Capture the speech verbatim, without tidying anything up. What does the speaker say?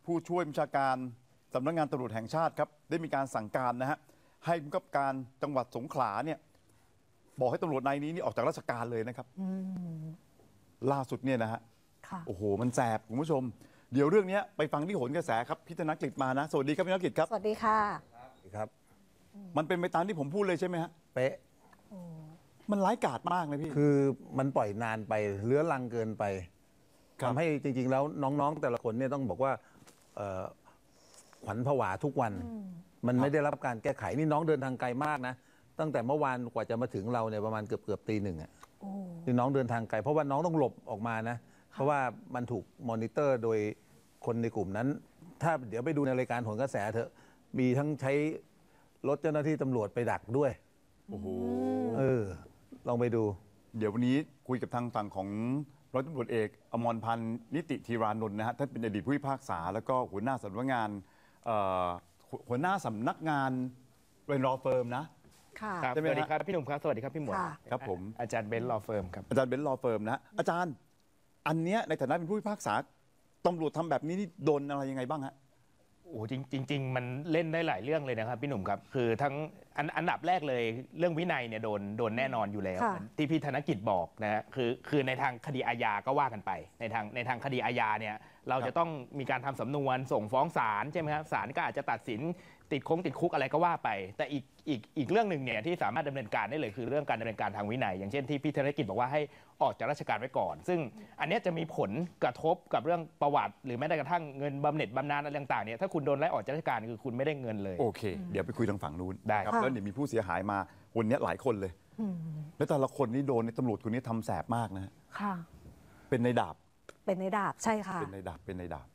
ผู้ช่วยบัญชาการสำนักงานตำรวจแห่งชาติครับได้มีการสั่งการนะฮะให้ผู้กำกับการจังหวัดสงขลาเนี่ยบอกให้ตำรวจนายนี้นี่ออกจากราชการเลยนะครับล่าสุดเนี่ยนะฮะโอ้โหมันแสบคุณผู้ชมเดี๋ยวเรื่องนี้ไปฟังที่โหนกระแสครับพี่ธนกฤษมานะสวัสดีครับพี่ธนกฤษครับสวัสดีค่ะครับมันเป็นไปตามที่ผมพูดเลยใช่ไหมฮะเป๊ะมันร้ายกาจมากนะพี่คือมันปล่อยนานไปเลื้อรังเกินไปทำให้จริงๆแล้วน้องๆแต่ละคนเนี่ยต้องบอกว่าขวัญผวาทุกวันมันไม่ได้รับการแก้ไขนี่น้องเดินทางไกลมากนะตั้งแต่เมื่อวานกว่าจะมาถึงเราเนี่ยประมาณเกือบเกือบตีหนึ่งอ่ะนี่น้องเดินทางไกลเพราะว่าน้องต้องหลบออกมานะเพราะว่ามันถูกมอนิเตอร์โดยคนในกลุ่มนั้นถ้าเดี๋ยวไปดูในรายการโหนกระแสเถอะมีทั้งใช้รถเจ้าหน้าที่ตำรวจไปดักด้วยโอ้โหเออลองไปดูเดี๋ยววันนี้คุยกับทางฝั่งของร้อยตำรวจเอกอมรพันธ์นิติธีรานนท์นะฮะท่านเป็นอดีตผู้พิพากษาแล้วก็หัวหน้าสำนักงานหัวหน้าสำนักงานเรนรอเฟิร์มนะค่ะสวัสดีครับพี่หนุ่มครับสวัสดีครับพี่หมวยครับผมอาจารย์เบนซ์รอเฟิร์มครับอาจารย์เบนซ์รอเฟิร์มนะอาจารย์อันเนี้ยในฐานะเป็นผู้พิพากษาตำรวจทำแบบนี้นี่โดนอะไรยังไงบ้างฮะโอ้จริงจริงมันเล่นได้หลายเรื่องเลยนะครับพี่หนุ่มครับคือทั้งอันอันดับแรกเลยเรื่องวินัยเนี่ยโดนโดนแน่นอนอยู่แล้วที่พี่ธนกิจบอกนะฮะคือคือในทางคดีอาญาก็ว่ากันไปในทางในทางคดีอาญาเนี่ยเราจะต้องมีการทำสำนวนส่งฟ้องศาลใช่ไหมครับศาลก็อาจจะตัดสินติดคงติดคุกอะไรก็ว่าไปแต่อีกอีกอีกเรื่องหนึ่งเนี่ยที่สามารถดำเนินการได้เลยคือเรื่องการดำเนินการทางวินัยอย่างเช่นที่พี่ธนกิจบอกว่าให้ออกจากราชการไว้ก่อนซึ่งอันนี้จะมีผลกระทบกับเรื่องประวัติหรือแม้แต่กระทั่งเงินบำเหน็จบำนาญอะไรต่างๆเนี่ยถ้าคุณโดนไล่ออกจากราชการคือคุณไม่ได้เงินเลยโอเคเดี๋ยวไปคุยทางฝั่งนู้นได้ครับแล้วเดี๋ยวมีผู้เสียหายมาวันนี้หลายคนเลยแล้วแต่ละคนนี่โดนในตำรวจคนนี้ทำแสบมากนะฮะค่ะเป็นในดาบเป็นในดาบใช่ค่ะเป็นในดาบเป็นในดาบ